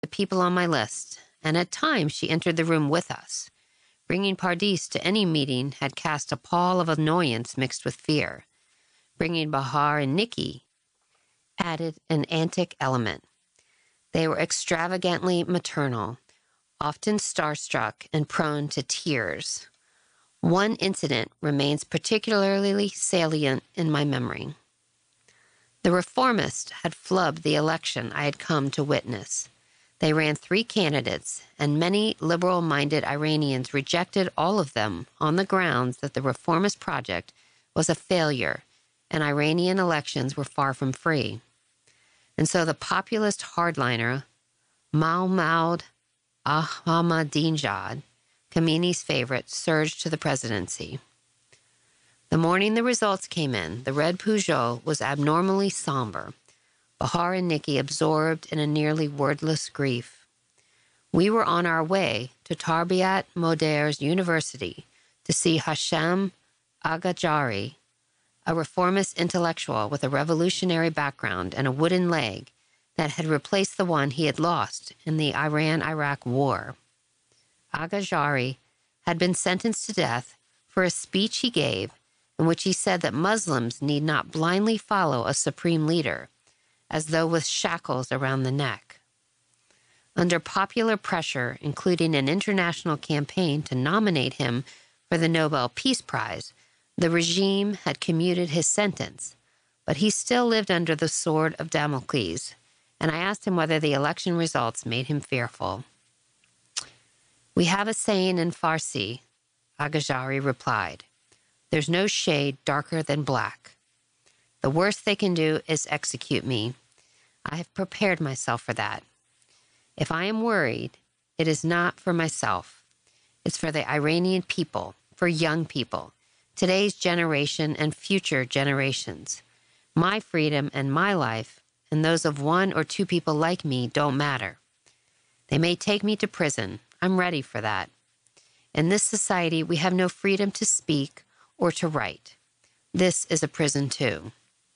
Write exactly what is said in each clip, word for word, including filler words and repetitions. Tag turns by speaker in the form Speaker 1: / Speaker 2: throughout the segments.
Speaker 1: the people on my list, and at times she entered the room with us. Bringing Pardis to any meeting had cast a pall of annoyance mixed with fear. Bringing Bahar and Nikki added an antic element. They were extravagantly maternal, often starstruck and prone to tears. One incident remains particularly salient in my memory. The reformists had flubbed the election I had come to witness. They ran three candidates, and many liberal-minded Iranians rejected all of them on the grounds that the reformist project was a failure and Iranian elections were far from free. And so the populist hardliner, Mahmoud Ahmadinejad, Khomeini's favorite, surged to the presidency. The morning the results came in, the red Peugeot was abnormally somber, Bahar and Nikki absorbed in a nearly wordless grief. We were on our way to Tarbiat Moder's University to see Hashem Agajari, a reformist intellectual with a revolutionary background and a wooden leg that had replaced the one he had lost in the Iran-Iraq War. Agajari had been sentenced to death for a speech he gave in which he said that Muslims need not blindly follow a supreme leader, as though with shackles around the neck. Under popular pressure, including an international campaign to nominate him for the Nobel Peace Prize, the regime had commuted his sentence, but he still lived under the sword of Damocles, and I asked him whether the election results made him fearful. "We have a saying in Farsi," Agajari replied. "There's no shade darker than black. The worst they can do is execute me. I have prepared myself for that. If I am worried, it is not for myself. It's for the Iranian people, for young people, today's generation and future generations. My freedom and my life, and those of one or two people like me, don't matter. They may take me to prison. I'm ready for that. In this society, we have no freedom to speak or to write. This is a prison too."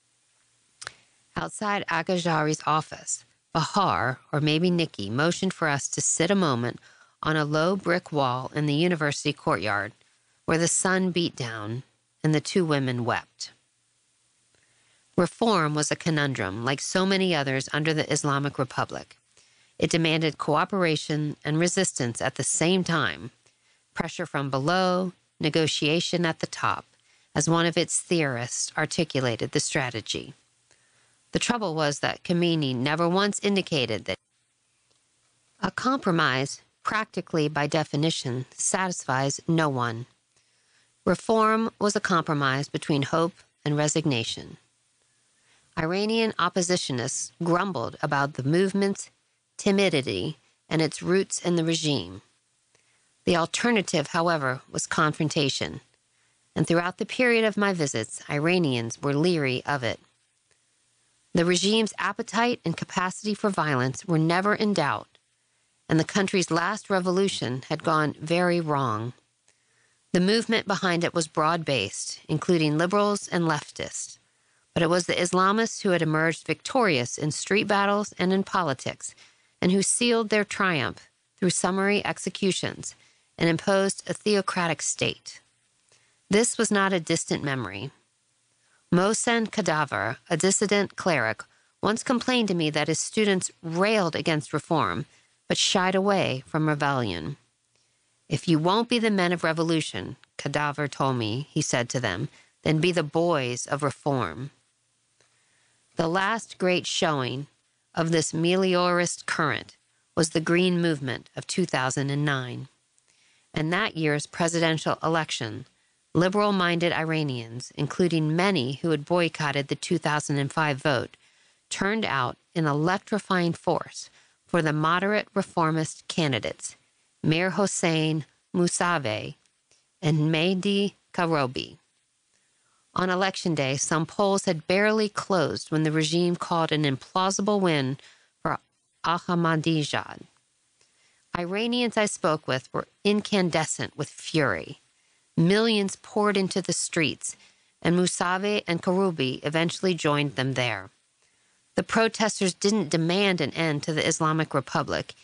Speaker 1: Outside Agajari's office, Bahar, or maybe Nikki, motioned for us to sit a moment on a low brick wall in the university courtyard where the sun beat down and the two women wept. Reform was a conundrum, like so many others under the Islamic Republic. It demanded cooperation and resistance at the same time, pressure from below, negotiation at the top, as one of its theorists articulated the strategy. The trouble was that Khomeini never once indicated that a compromise, practically by definition, satisfies no one. Reform was a compromise between hope and resignation. Iranian oppositionists grumbled about the movement's timidity and its roots in the regime. The alternative, however, was confrontation, and throughout the period of my visits, Iranians were leery of it. The regime's appetite and capacity for violence were never in doubt, and the country's last revolution had gone very wrong. The movement behind it was broad-based, including liberals and leftists, but it was the Islamists who had emerged victorious in street battles and in politics, and who sealed their triumph through summary executions and imposed a theocratic state. This was not a distant memory. Mohsen Kadaver, a dissident cleric, once complained to me that his students railed against reform, but shied away from rebellion. "If you won't be the men of revolution," Kadaver told me, he said to them, "then be the boys of reform." The last great showing of this meliorist current was the Green Movement of two thousand nine. In that year's presidential election, liberal-minded Iranians, including many who had boycotted the two thousand five vote, turned out in electrifying force for the moderate reformist candidates, Mir Hossein Mousavi and Mehdi Karoubi. On election day, some polls had barely closed when the regime called an implausible win for Ahmadinejad. Iranians I spoke with were incandescent with fury. Millions poured into the streets, and Mousavi and Karoubi eventually joined them there. The protesters didn't demand an end to the Islamic Republic,